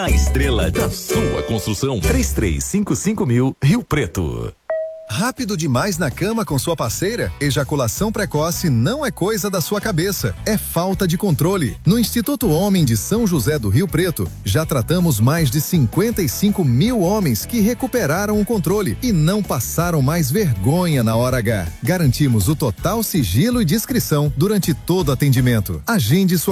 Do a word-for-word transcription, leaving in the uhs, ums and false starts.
A estrela da sua construção. três três cinco cinco mil, Rio Preto. Rápido demais na cama com sua parceira? Ejaculação precoce não é coisa da sua cabeça, é falta de controle. No Instituto Homem de São José do Rio Preto, já tratamos mais de cinquenta e cinco mil homens que recuperaram o controle e não passaram mais vergonha na hora H. Garantimos o total sigilo e discrição durante todo o atendimento. Agende sua